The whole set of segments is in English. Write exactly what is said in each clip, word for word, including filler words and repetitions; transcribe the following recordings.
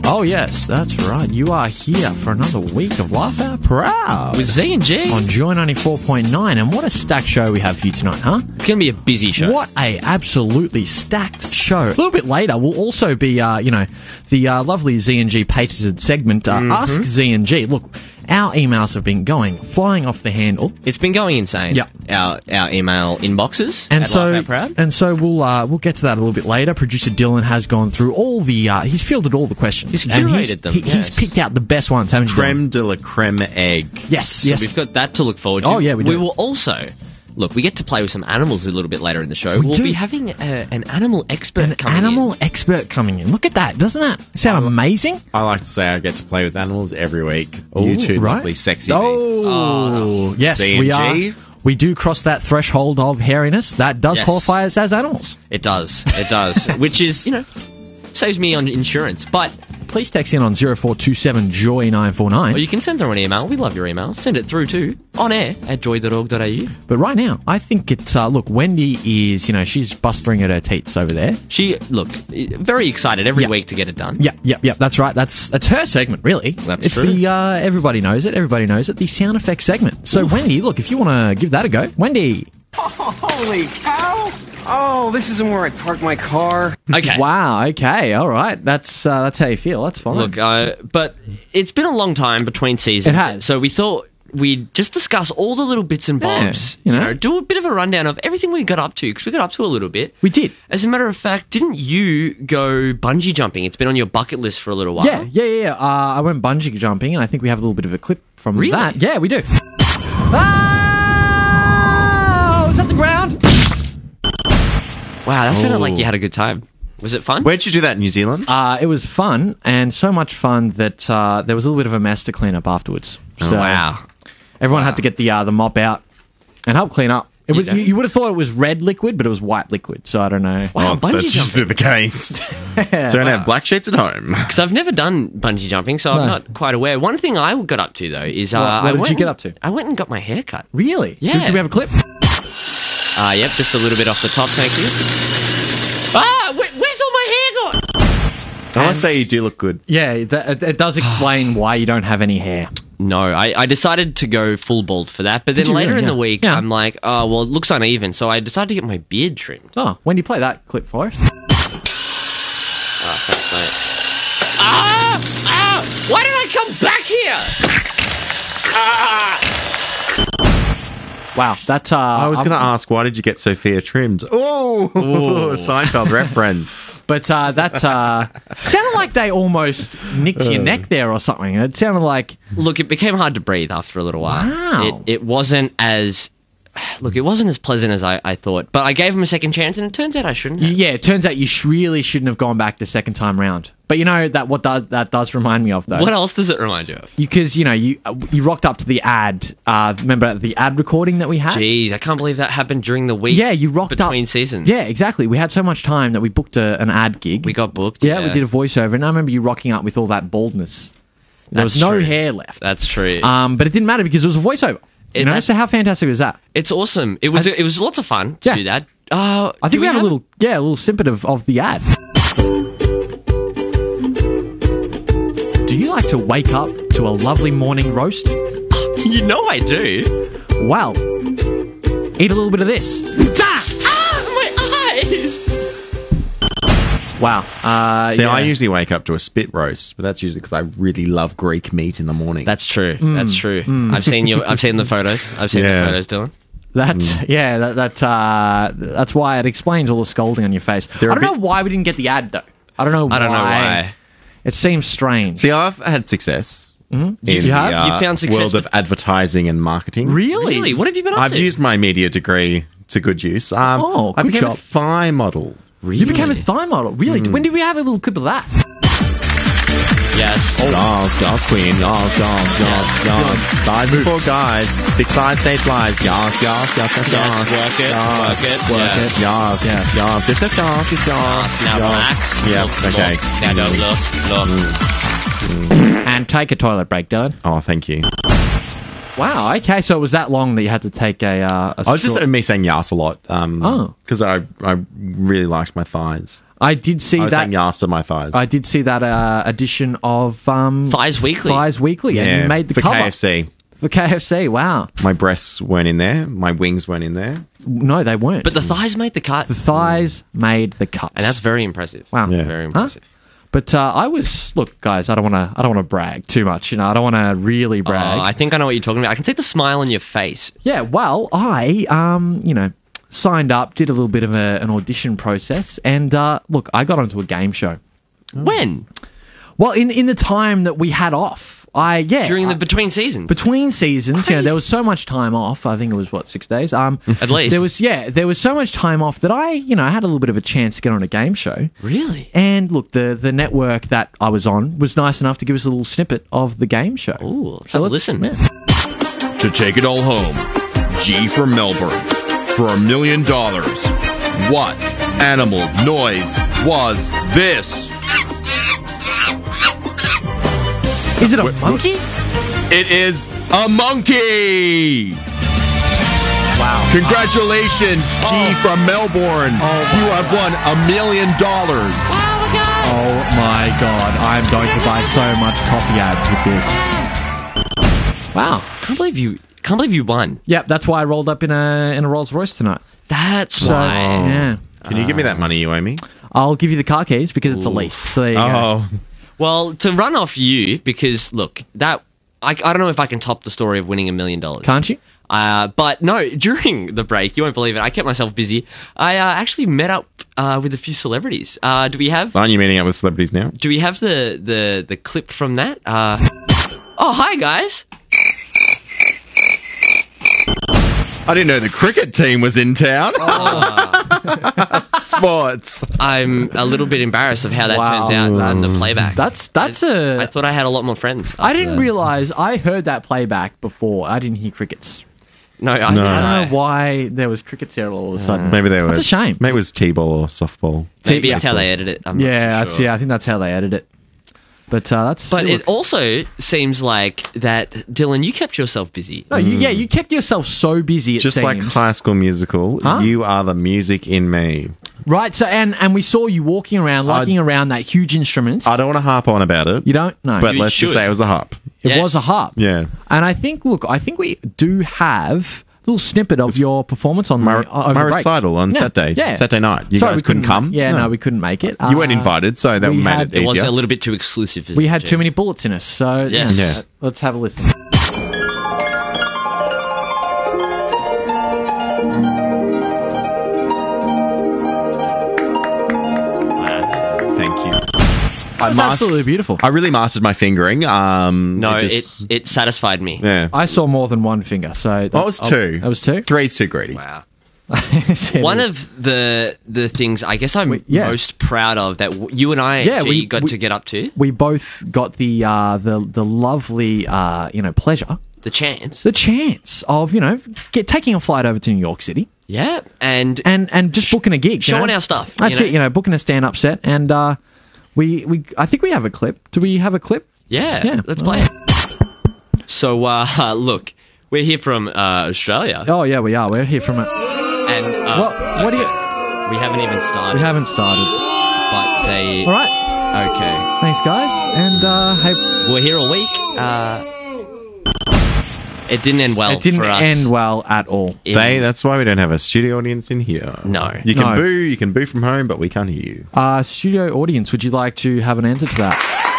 Oh, yes, that's right. You are here for another week of Laugh Out Proud. With Z and G. On Joy ninety-four point nine. And what a stacked show we have for you tonight, huh? It's going to be a busy show. What a absolutely stacked show. A little bit later, we'll also be, uh, you know, the uh, lovely Z and G patented segment, uh, mm-hmm. Ask Z and G. Look, our emails have been going, flying off the handle. It's been going insane. Yeah. Our our email inboxes. And at so, Laugh Out Proud. and so we'll uh, we'll get to that a little bit later. Producer Dylan has gone through all the. Uh, he's fielded all the questions. He's and curated he's, them. He, yes. He's picked out the best ones, haven't you? Creme de la creme egg. Yes, So yes. we've got that to look forward to. Oh, yeah, we do. We will also... Look, we get to play with some animals a little bit later in the show. We we'll do. be having a, an animal expert An coming animal in. expert coming in. Look at that. Doesn't that sound amazing? I like to say I get to play with animals every week. you Ooh, two right? lovely, sexy Oh, beasts. Oh. yes, Z and we G. are. We do cross that threshold of hairiness. That does Yes. qualify us as animals. It does. It does. Which is, you know, saves me on insurance. But Please text in on zero four two seven joy nine four nine. or you can send through an email. We love your email. Send it through to on air at joy dot org dot a u. But right now, I think it's, uh, look, Wendy is, you know, she's bustering at her teats over there. She, look, very excited every Yep. week to get it done. Yep, yep, yep, that's right. That's that's her segment, really. That's it's true. the, uh, everybody knows it, everybody knows it, the sound effects segment. So, Wendy, look, if you want to give that a go. Wendy. Holy cow! Oh, this isn't where I parked my car. Okay. Wow, okay, all right. That's uh, that's how you feel. That's fine. Look, uh, but it's been a long time between seasons. It has. So we thought we'd just discuss all the little bits and Yeah, bobs. you know. do a bit of a rundown of everything we got up to, because we got up to a little bit. we did. As a matter of fact, didn't you go bungee jumping? It's been on your bucket list for a little while. Yeah, yeah, yeah. yeah. Uh, I went bungee jumping, and I think we have a little bit of a clip from Really? that. Yeah, we do. Oh, is that the ground? Wow, that sounded Oh. like you had a good time. Was it fun? Where'd you do that in New Zealand? Uh, it was fun, and so much fun that uh, there was a little bit of a mess to clean up afterwards. Oh, So wow. Everyone had to get the uh, the mop out and help clean up. It was Yeah. you, you would have thought it was red liquid, but it was white liquid. So I don't know. Wow, Oh, bungee that's just jumping. the case. So I don't have black sheets at home. Because I've never done bungee jumping, so No. I'm not quite aware. One thing I got up to, though, is... Uh, What- what I did you went get and- up to? I went and got my hair cut. Really? Yeah. Do, do we have a clip? Uh, yep, just a little bit off the top, thank you. Ah, where, where's all my hair gone? I must say you do look good. Yeah, that, it, it does explain why you don't have any hair. No, I, I decided to go full bald for that, but then Did you later really? in Yeah. the week, Yeah. I'm like, oh, well, it looks uneven, so I decided to get my beard trimmed. Oh, when do you play that clip for us? Oh, thanks, mate. Ah! Ah! Why did I come back here? Ah! Wow, that. Uh, I was I'm- going to ask, why did you get Sophia trimmed? Oh, Seinfeld reference. But uh, that uh, sounded like they almost nicked your neck there or something. It sounded like Look, it became hard to breathe after a little while. Wow. It, it wasn't as... Look, it wasn't as pleasant as I, I thought, but I gave him a second chance, and it turns out I shouldn't have. yeah. It turns out you sh- really shouldn't have gone back the second time round. But you know that what does, that does remind me of though. What else does it remind you of? Because you know you uh, you rocked up to the ad. Uh, remember the ad recording that we had? Jeez, I can't believe that happened during the week. Yeah, you rocked up between seasons. Yeah, exactly. We had so much time that we booked a, an ad gig. We got booked. yeah, we did a voiceover, and I remember you rocking up with all that baldness. There was That's no true. hair left. That's true. Um, but it didn't matter because it was a voiceover. You It- know, that- so how fantastic was that? It's awesome. It was it was lots of fun to Yeah. do that. Uh, I do think we, have, have a little, yeah, a little snippet of, of the ad. Do you like to wake up to a lovely morning roast? You know I do. Well, eat a little bit of this. Ah, my eyes. Wow. Uh, See, yeah. I usually wake up to a spit roast, but that's usually because I really love Greek meat in the morning. That's true. Mm. That's true. I've seen you. I've seen the photos. I've seen Yeah. the photos, Dylan. That yeah, that, that uh, that's why it explains all the scolding on your face. They're I a don't know bit- why we didn't get the ad though. I don't know. I don't know why. It seems strange. See, I've had success in You the have? uh, You found success world with- of advertising and marketing. Really? Really? What have you been up I've to? used my media degree to good use. Um, Oh, I good became job. a thigh model. Really? You became a thigh model. Really? Mm. When did we have a little clip of that? Yes. Oh, yes, queen, yes, yes, yes, yes. Thighs before guys. Big thighs save lives. Yes, yes, yes, yes, yes. Yes, work it, Yes, work it, work yes. it. Yes, Yes. yes. Just yes, yes, yes, yes. Now yes. relax. Yeah, Look, okay. Look. Now don't look. Look. And take a toilet break, Dylan. Oh, thank you. Wow. Okay, so it was that long that you had to take a. Uh, a I was just short- me saying yes a lot. Um, Oh. because I I really liked my thighs. I did see I was that. saying yas to my thighs. I did see that uh, edition of um, Thighs Weekly. Thighs Weekly, and you made the for cover K F C. for K F C. Wow. My breasts weren't in there. My wings weren't in there. No, they weren't. But the thighs made the cut. the thighs made the cut, And that's very impressive. wow. Yeah. Very Huh? impressive. But uh, I was look, guys. I don't want to. I don't want to brag too much. You know, I don't want to really brag. Oh, I think I know what you're talking about. I can see the smile on your face. Yeah, well, I, um, you know, signed up, did a little bit of a, an audition process, and uh, look, I got onto a game show. When? Well, in in the time that we had off, I yeah During the I- between seasons. between seasons, you know, Crazy. there was so much time off. I think it was what six days. Um, At least. there was yeah, there was so much time off that I, you know, I had a little bit of a chance to get on a game show. Really? And look, the the network that I was on was nice enough to give us a little snippet of the game show. Ooh, let's have a listen. yeah. To take it all home, G from Melbourne. For a million dollars. What animal noise was this? Is it a Wait, monkey? It is a monkey! Wow. Congratulations, G from Melbourne. You have won a million dollars. Oh my god, I'm going to buy so much coffee ads with this. Wow. Can't believe you can't believe you won. Yep, that's why I rolled up in a in a Rolls Royce tonight. That's So why. yeah, Can you give me that money you owe me? I'll give you the car keys because it's a lease. So there you go. Oh, Well, to run off you, because look, that I, I don't know if I can top the story of winning a million dollars. Can't you? Uh, but no, during the break, you won't believe it, I kept myself busy. I uh, actually met up uh, with a few celebrities. Uh, do we have aren't you meeting up with celebrities now? do we have the, the, the clip from that? Uh, oh, hi guys. I didn't know the cricket team was in town. Sports. I'm a little bit embarrassed of how that Wow. turns out in the playback. That's that's I a. thought I had a lot more friends. I didn't realize I heard that playback before. I didn't hear crickets. No, I, No. I don't I know why there was crickets there all of a sudden. Maybe they were. That's a shame. Maybe it was T-ball or softball. Maybe it's how they edit it. I'm Yeah, not that's too sure. yeah. I think that's how they edit it. But uh, that's. But look- it also seems like that, Dylan, you kept yourself busy. no, you, yeah, you kept yourself so busy. It Just seems. like High School Musical, Huh? you are the music in me. Right. So and and we saw you walking around, lugging around that huge instrument. I don't want to harp on about it, you don't know. but You let's just should. say it was a harp. it Yes. was a harp. Yeah. And I think, look, I think we do have a little snippet of your performance on My, the, uh, over my the break. recital on Yeah, Saturday. yeah. Saturday night. You Sorry, guys we couldn't come? Yeah, no. we couldn't make it. You weren't Uh, invited, so that we made had- it It was easier. a little bit too exclusive. We had too many bullets in us, so Yes. yeah, Yeah. let's have a listen. Thank you. I That's mas- absolutely beautiful. I really mastered my fingering. Um, No, it it, just, it satisfied me. yeah. I saw more than one finger, so Well, it was oh, two. It was two. Three's too greedy. Wow. Said One it. of the the things I guess I'm We- yeah. most proud of that w- you and I Yeah, G, we- got we- to get up to we both got the uh, the the lovely uh, you know pleasure, the chance. the chance of you know get taking a flight over to New York City Yeah, and and and just booking a gig, you showing know? our stuff, you That's know? it, you know, booking a stand up set, and uh, we we I think we have a clip. Do we have a clip? yeah, Yeah. let's play it. So uh, look, we're here from uh, Australia, Oh yeah, we are. We're here from it. and uh, What what do you? we haven't even started. We haven't started. but they. All right. Okay, Thanks, guys. And uh, hey, we're here a week. Uh, it didn't end well. it didn't for us. end well at all. In- They, that's why we don't have a studio audience in here. No. You can No. boo, you can boo from home, but we can't hear you. Uh, studio audience, would you like to have an answer to that?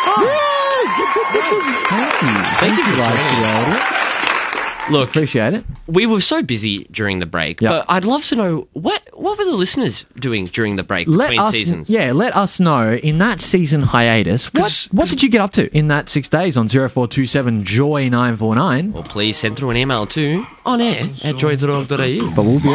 Thank you. Thank you for guys, joining. studio audience. Look, Appreciate it. we were so busy during the break, Yep. but I'd love to know what what were the listeners doing during the break Let between us, seasons? yeah, let us know in that season hiatus. What 'Cause- what did you get up to in that six days on zero four two seven joy nine four nine? Well, please send through an email to on air at joy dot org dot a u. But we'll be